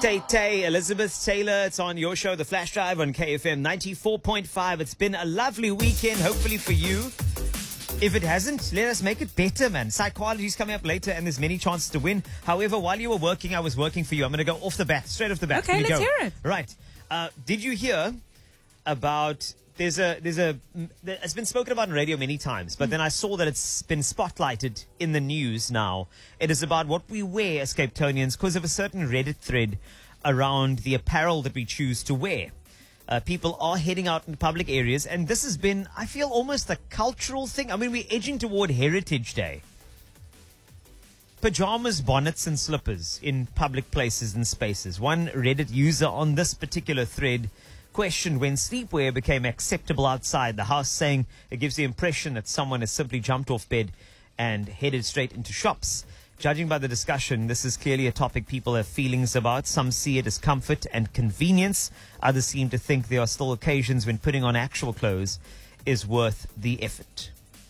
Tay, Elizabeth Taylor. It's on your show, The Flash Drive on KFM 94.5. It's been a lovely weekend, hopefully for you. If it hasn't, let us make it better, man. Psychology is coming up later, and there's many chances to win. However, while you were working, I was working for you. I'm going to go off the bat, straight off the bat. Okay, let's hear it. Right. Did you hear about... It's been spoken about on radio many times, but then I saw that it's been spotlighted in the news now. It is about what we wear as Cape Townians because of a certain Reddit thread around the apparel that we choose to wear. People are heading out in public areas, and this has been, I feel, almost a cultural thing. I mean, we're edging toward Heritage Day. Pajamas, bonnets, and slippers in public places and spaces. One Reddit user on this particular thread questioned when sleepwear became acceptable outside the house, saying it gives the impression that someone has simply jumped off bed and headed straight into shops. Judging by the discussion, this is clearly a topic people have feelings about. Some see it as comfort and convenience. Others seem to think there are still occasions when putting on actual clothes is worth the effort.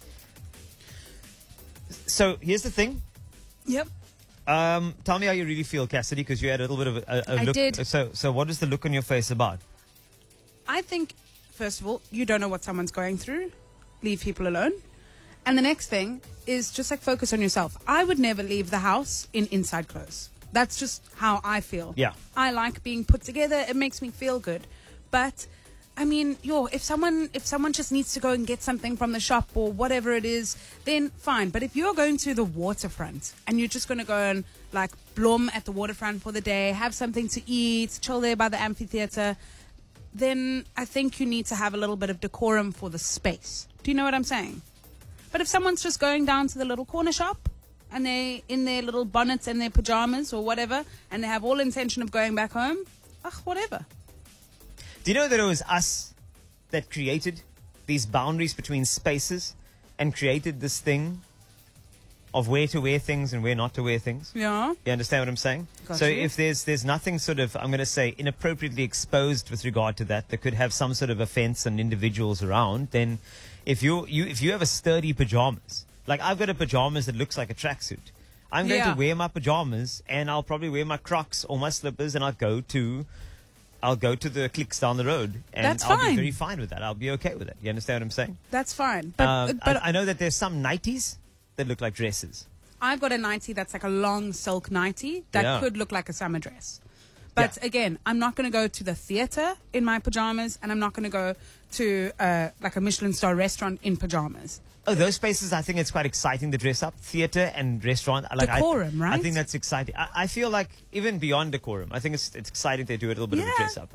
So here's the thing. Yep. Tell me how you really feel, Cassidy, because you had a little bit of a look. I did. So what is the look on your face about? I think, first of all, you don't know what someone's going through. Leave people alone. And the next thing is just like focus on yourself. I would never leave the house in inside clothes. That's just how I feel. Yeah. I like being put together. It makes me feel good. But I mean, if someone just needs to go and get something from the shop or whatever it is, then fine. But if you're going to the waterfront and you're just going to go and like bloom at the waterfront for the day, have something to eat, chill there by the amphitheater, then I think you need to have a little bit of decorum for the space. Do you know what I'm saying? But if someone's just going down to the little corner shop and they're in their little bonnets and their pajamas or whatever, and they have all intention of going back home, whatever. Do you know that it was us that created these boundaries between spaces and created this thing of where to wear things and where not to wear things? Yeah. You understand what I'm saying? Got So you. if there's nothing sort of, I'm going to say, inappropriately exposed with regard to that could have some sort of offense on individuals around, then if you have a sturdy pajamas, like I've got a pajamas that looks like a tracksuit, I'm going to wear my pajamas and I'll probably wear my Crocs or my slippers and I'll go to the Clicks down the road, and That's I'll be fine. very fine with that. I'll be okay with it. You understand what I'm saying? That's fine. But I know that there's some nighties that look like dresses. I've got a nightie that's like a long silk nightie that could look like a summer dress. But again, I'm not going to go to the theater in my pajamas, and I'm not going to go to like a Michelin star restaurant in pajamas. Oh, those spaces, I think it's quite exciting to dress up. Theater and restaurant. Decorum, right? I think that's exciting. I feel like even beyond decorum, I think it's exciting to do a little bit of a dress up.